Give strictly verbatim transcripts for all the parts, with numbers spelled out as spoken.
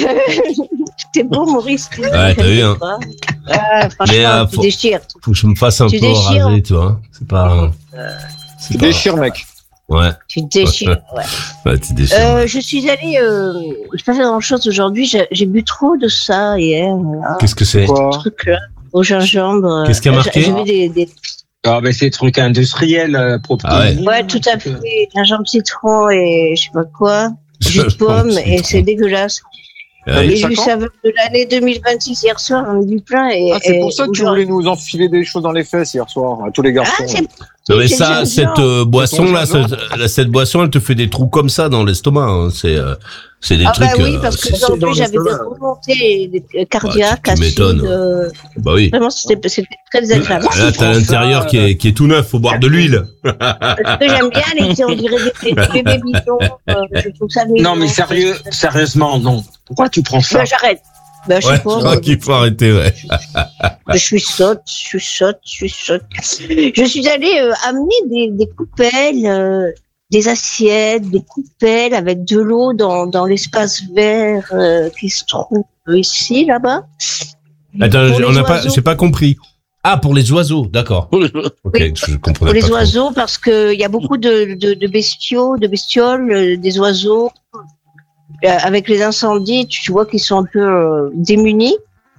C'est beau, Maurice. Ouais, t'as vu, hein. Ah, franchement, Mais, euh, tu faut, déchires. faut que je me fasse un tu peu déchires. raser, tu vois. C'est pas... Euh, c'est tu pas... déchires, mec. Ouais. Tu déchires, ouais. Ouais, tu déchires. Euh, ouais. je suis allée... Euh, j'ai pas fait grand-chose aujourd'hui. J'ai, j'ai bu trop de ça hier. Voilà. Qu'est-ce que c'est? Quoi? Ce truc-là, au gingembre. Qu'est-ce qui a marqué? J'ai vu des... des... Ah, ben, c'est des trucs industriels, euh, propres. Ah ouais. Ouais, tout à fait. Gingembre, citron et je sais pas quoi. Jus de pomme, et c'est dégueulasse. Ouais. J'ai eu saveur de l'année deux mille vingt-six hier soir, on a bu plein. Et, Ah, c'est et pour ça que tu voulais nous enfiler des choses dans les fesses hier soir, à tous les garçons. Ah, c'est... Non mais c'est ça, le cette euh, boisson là, gingembre. cette, la- cette boisson, elle te fait des trous comme ça dans l'estomac. Hein. C'est, euh, c'est des Ah trucs. bah oui, euh, parce que c'est- aujourd'hui dans j'avais des l'estomac. remontées cardiaques, Ah, tu- tu acides. m'étonnes. Euh, Bah oui. vraiment, c'était, c'était très désagréable. Là, t'as l'intérieur qui est, qui est tout neuf. Faut boire de l'huile. Parce que j'aime bien les, on dirait des, des bébés bisons. Euh, je trouve ça mignon. Non, mais sérieux, sérieusement, non. Pourquoi tu prends ça? Bah, j'arrête. Bah, je Ouais, sais je pas. crois qu'il faut arrêter. Ouais. Je suis sotte, je suis sotte, je suis sotte. Je suis allée euh, amener des, des coupelles, euh, des assiettes, des coupelles avec de l'eau dans, dans l'espace vert euh, qui se trouve ici, là-bas. Attends, Pour les on n'a pas, oiseaux. j'ai pas compris. Ah, pour les oiseaux, d'accord. Ok, Oui. je comprenais Pour les pas trop. oiseaux, parce que il y a beaucoup de, de, de bestiaux, de bestioles, euh, des oiseaux. Euh, avec les incendies, tu vois qu'ils sont un peu euh, démunis.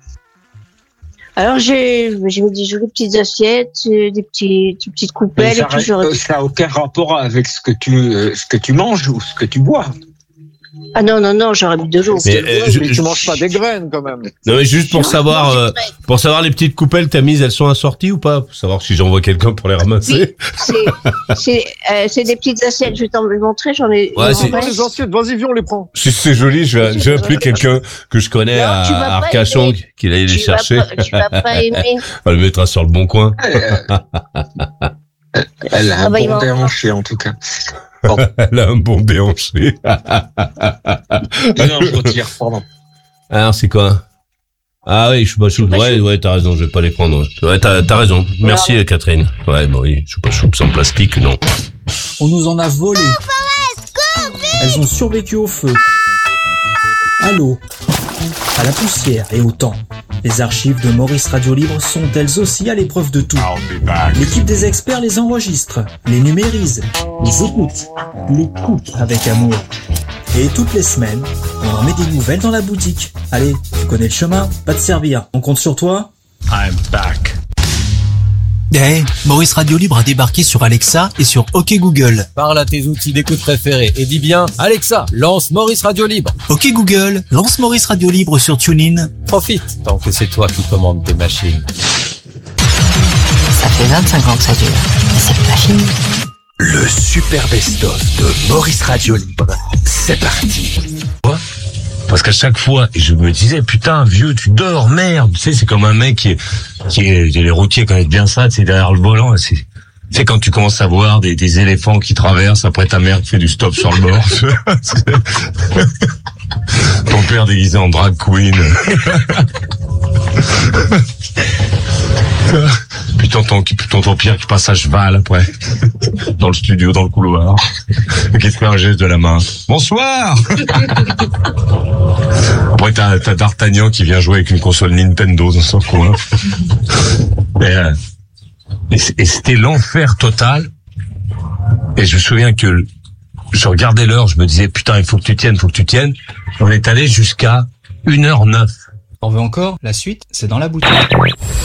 Alors j'ai, j'ai mis des jolies petites assiettes, euh, des petits, des petites Mais coupelles ça et tout. J'aurais euh, dit, ça a aucun rapport avec ce que tu, euh, ce que tu manges ou ce que tu bois. ah non non non, j'aurais mis de l'eau. Mais, euh, je- Mais je- tu manges pas des graines quand même. Non mais juste pour savoir, euh, pour savoir les petites coupelles t'as mises, elles sont assorties ou pas? Pour savoir si j'envoie quelqu'un pour les ramasser. C'est, c'est, euh, c'est des petites assiettes. Je vais t'en montrer. J'en ai. Ouais, il c'est- m'en Prends reste. les assiettes, vas-y, viens, on les prend. Si c'est joli, je vais, je vais appeler quelqu'un que je connais Non, à, tu vas à pas Arcachon, aimer. qu'il aille les Tu vas chercher. pas- tu vas pas aimer. On le mettra sur le bon coin. Elle a Ah un bah, il bon va- déhanché, en tout cas. Elle a un bon déhanché. Non, je retire, pardon. Alors c'est quoi? Ah oui, choupa choup. Choupa Ouais, choup. ouais, t'as raison, je vais pas les prendre. Ouais, t'as, t'as raison. Merci Catherine. Ouais, bon oui, choupa choup sans plastique, non. On nous en a volé. Elles ont survécu au feu, à l'eau, à la poussière et au temps. Les archives de Maurice Radio Libre sont elles aussi à l'épreuve de tout. L'équipe des experts les enregistre, les numérise, les écoute, les coupe avec amour. Et toutes les semaines, on en met des nouvelles dans la boutique. Allez, tu connais le chemin, pas te servir. On compte sur toi. I'm back. Hey, Maurice Radio Libre a débarqué sur Alexa et sur OK Google. Parle à tes outils d'écoute préférés et dis bien « Alexa, lance Maurice Radio Libre OK Google, lance Maurice Radio Libre sur TuneIn. ». Profite tant que c'est toi qui commandes tes machines. Ça fait vingt-cinq ans que ça dure. Et c'est pas fini. Le super best-of de Maurice Radio Libre. C'est parti. Parce qu'à chaque fois, je me disais, putain, vieux, tu dors, merde. Tu sais, c'est comme un mec qui est, qui est, les routiers connaissent bien ça, tu sais, derrière le volant, c'est, tu sais, quand tu commences à voir des, des éléphants qui traversent, après ta mère qui fait du stop sur le bord. Ton père déguisé en drag queen. Puis tonton, puis tonton Pierre qui passe à cheval après. Dans le studio, dans le couloir. Qui te fait un geste de la main. Bonsoir! Après, t'as, t'as D'Artagnan qui vient jouer avec une console Nintendo dans son coin. Et, euh, et, et c'était l'enfer total. Et je me souviens que je regardais l'heure, je me disais, putain, il faut que tu tiennes, il faut que tu tiennes. On est allé jusqu'à une heure neuf. On veut encore? La suite, c'est dans la boutique.